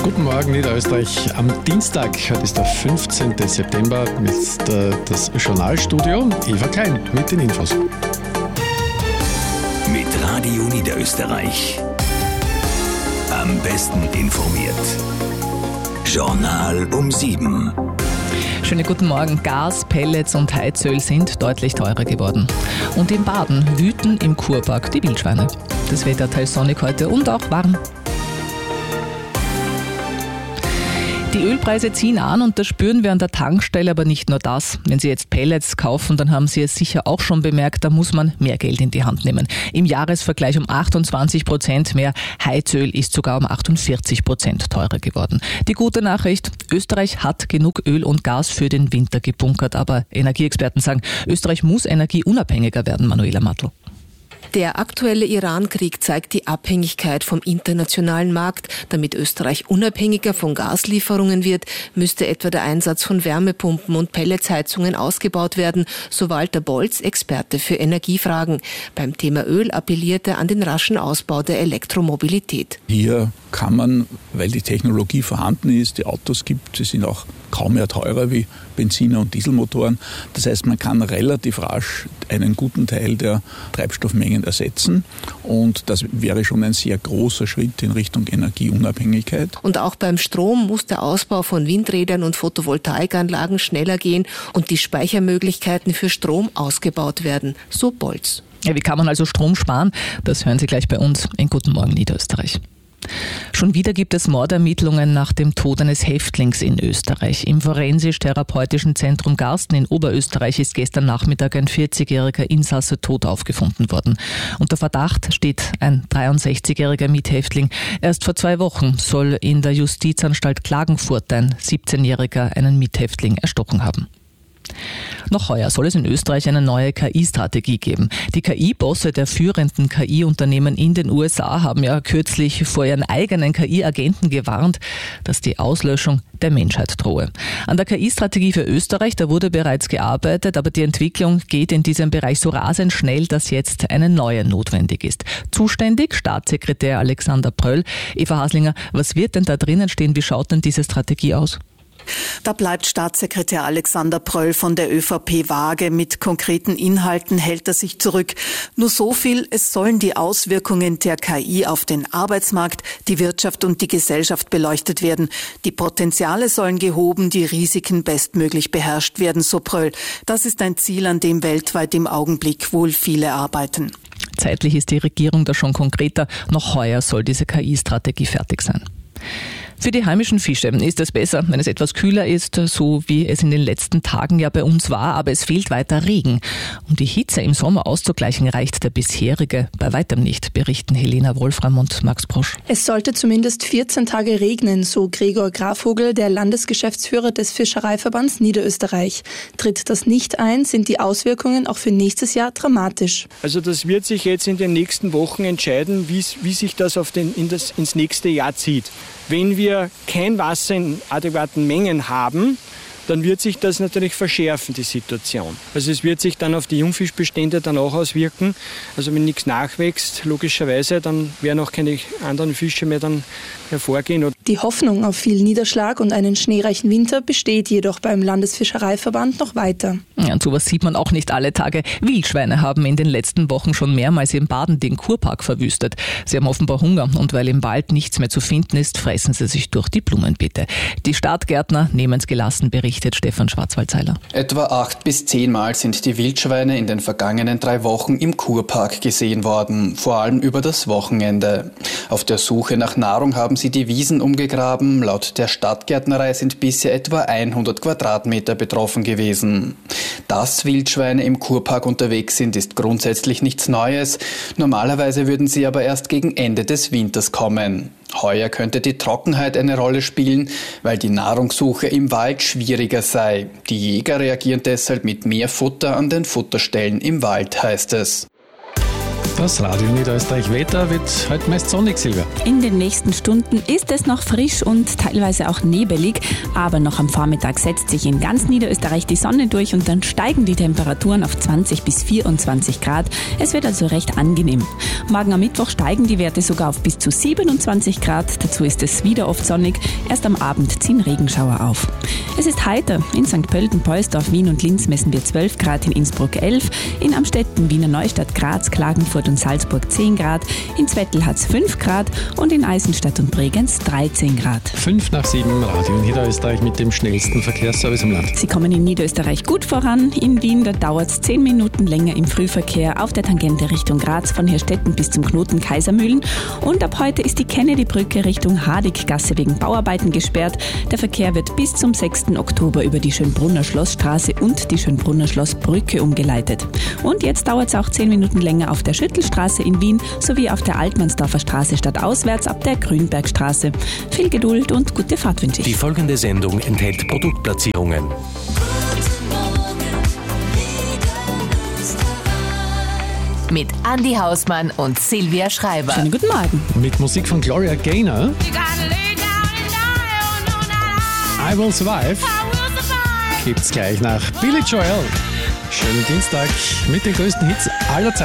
Guten Morgen Niederösterreich. Am Dienstag, heute ist der 15. September, ist das Journalstudio. Eva Klein mit den Infos. Mit Radio Niederösterreich. Am besten informiert. Journal um 7. Schönen guten Morgen. Gas, Pellets und Heizöl sind deutlich teurer geworden. Und in Baden wüten im Kurpark die Wildschweine. Das Wetter teils sonnig heute und auch warm. Die Ölpreise ziehen an und das spüren wir an der Tankstelle, aber nicht nur das. Wenn Sie jetzt Pellets kaufen, dann haben Sie es sicher auch schon bemerkt, da muss man mehr Geld in die Hand nehmen. Im Jahresvergleich um 28% mehr. Heizöl ist sogar um 48% teurer geworden. Die gute Nachricht, Österreich hat genug Öl und Gas für den Winter gebunkert, aber Energieexperten sagen, Österreich muss energieunabhängiger werden, Manuela Matl. Der aktuelle Iran-Krieg zeigt die Abhängigkeit vom internationalen Markt. Damit Österreich unabhängiger von Gaslieferungen wird, müsste etwa der Einsatz von Wärmepumpen und Pelletsheizungen ausgebaut werden, so Walter Bolz, Experte für Energiefragen. Beim Thema Öl appelliert er an den raschen Ausbau der Elektromobilität. Hier kann man, weil die Technologie vorhanden ist, die Autos gibt, sie sind auch kaum mehr teurer wie Benziner- und Dieselmotoren. Das heißt, man kann relativ rasch einen guten Teil der Treibstoffmengen ersetzen und das wäre schon ein sehr großer Schritt in Richtung Energieunabhängigkeit. Und auch beim Strom muss der Ausbau von Windrädern und Photovoltaikanlagen schneller gehen und die Speichermöglichkeiten für Strom ausgebaut werden, so Bolz. Ja, wie kann man also Strom sparen? Das hören Sie gleich bei uns in Guten Morgen Niederösterreich. Schon wieder gibt es Mordermittlungen nach dem Tod eines Häftlings in Österreich. Im Forensisch-Therapeutischen Zentrum Garsten in Oberösterreich ist gestern Nachmittag ein 40-jähriger Insasse tot aufgefunden worden. Unter Verdacht steht ein 63-jähriger Mithäftling. Erst vor 2 Wochen soll in der Justizanstalt Klagenfurt ein 17-jähriger einen Mithäftling erstochen haben. Noch heuer soll es in Österreich eine neue KI-Strategie geben. Die KI-Bosse der führenden KI-Unternehmen in den USA haben ja kürzlich vor ihren eigenen KI-Agenten gewarnt, dass die Auslöschung der Menschheit drohe. An der KI-Strategie für Österreich, da wurde bereits gearbeitet, aber die Entwicklung geht in diesem Bereich so rasend schnell, dass jetzt eine neue notwendig ist. Zuständig Staatssekretär Alexander Pröll. Eva Haslinger, was wird denn da drinnen stehen? Wie schaut denn diese Strategie aus? Da bleibt Staatssekretär Alexander Pröll von der ÖVP vage. Mit konkreten Inhalten hält er sich zurück. Nur so viel, es sollen die Auswirkungen der KI auf den Arbeitsmarkt, die Wirtschaft und die Gesellschaft beleuchtet werden. Die Potenziale sollen gehoben, die Risiken bestmöglich beherrscht werden, so Pröll. Das ist ein Ziel, an dem weltweit im Augenblick wohl viele arbeiten. Zeitlich ist die Regierung da schon konkreter. Noch heuer soll diese KI-Strategie fertig sein. Für die heimischen Fische ist es besser, wenn es etwas kühler ist, so wie es in den letzten Tagen ja bei uns war, aber es fehlt weiter Regen. Um die Hitze im Sommer auszugleichen, reicht der bisherige bei weitem nicht, berichten Helena Wolfram und Max Brosch. Es sollte zumindest 14 Tage regnen, so Gregor Grafvogel, der Landesgeschäftsführer des Fischereiverbands Niederösterreich. Tritt das nicht ein, sind die Auswirkungen auch für nächstes Jahr dramatisch. Also das wird sich jetzt in den nächsten Wochen entscheiden, wie sich das ins nächste Jahr zieht. Wenn wir kein Wasser in adäquaten Mengen haben, dann wird sich das natürlich verschärfen, die Situation. Also es wird sich dann auf die Jungfischbestände dann auch auswirken. Also wenn nichts nachwächst, logischerweise, dann werden auch keine anderen Fische mehr dann hervorgehen. Die Hoffnung auf viel Niederschlag und einen schneereichen Winter besteht jedoch beim Landesfischereiverband noch weiter. Ja, und sowas sieht man auch nicht alle Tage. Wildschweine haben in den letzten Wochen schon mehrmals im Baden den Kurpark verwüstet. Sie haben offenbar Hunger und weil im Wald nichts mehr zu finden ist, fressen sie sich durch die Blumenbeete. Die Stadtgärtner nehmen es gelassen, berichtet Stefan Schwarzwaldseiler. Etwa 8 bis 10 Mal sind die Wildschweine in den vergangenen 3 Wochen im Kurpark gesehen worden, vor allem über das Wochenende. Auf der Suche nach Nahrung haben sie die Wiesen umgegraben. Laut der Stadtgärtnerei sind bisher etwa 100 Quadratmeter betroffen gewesen. Dass Wildschweine im Kurpark unterwegs sind, ist grundsätzlich nichts Neues. Normalerweise würden sie aber erst gegen Ende des Winters kommen. Heuer könnte die Trockenheit eine Rolle spielen, weil die Nahrungssuche im Wald schwieriger sei. Die Jäger reagieren deshalb mit mehr Futter an den Futterstellen im Wald, heißt es. Das Radio Niederösterreich Wetter wird heute meist sonnig, Silvia. In den nächsten Stunden ist es noch frisch und teilweise auch nebelig, aber noch am Vormittag setzt sich in ganz Niederösterreich die Sonne durch und dann steigen die Temperaturen auf 20 bis 24 Grad. Es wird also recht angenehm. Morgen am Mittwoch steigen die Werte sogar auf bis zu 27 Grad. Dazu ist es wieder oft sonnig. Erst am Abend ziehen Regenschauer auf. Es ist heiter. In St. Pölten, Pollsdorf, Wien und Linz messen wir 12 Grad, in Innsbruck 11, in Amstetten, Wiener Neustadt, Graz, Klagenfurt und Salzburg 10 Grad, in Zwettl hat es 5 Grad und in Eisenstadt und Bregenz 13 Grad. 5 nach 7, Radio Niederösterreich mit dem schnellsten Verkehrsservice im Land. Sie kommen in Niederösterreich gut voran. In Wien, da dauert es 10 Minuten länger im Frühverkehr auf der Tangente Richtung Graz von Herstetten bis zum Knoten Kaisermühlen. Und ab heute ist die Kennedy-Brücke Richtung Hadiggasse wegen Bauarbeiten gesperrt. Der Verkehr wird bis zum 6. Oktober über die Schönbrunner Schlossstraße und die Schönbrunner Schlossbrücke umgeleitet. Und jetzt dauert es auch 10 Minuten länger auf der Schüttelstraße in Wien sowie auf der Altmannsdorfer Straße stadtauswärts ab der Grünbergstraße. Viel Geduld und gute Fahrt wünsche ich. Die folgende Sendung enthält Produktplatzierungen. Mit Andi Hausmann und Silvia Schreiber. Schönen guten Morgen. Mit Musik von Gloria Gaynor. I Will Survive. Gibt's gleich nach Billy Joel. Schönen Dienstag mit den größten Hits aller Zeiten.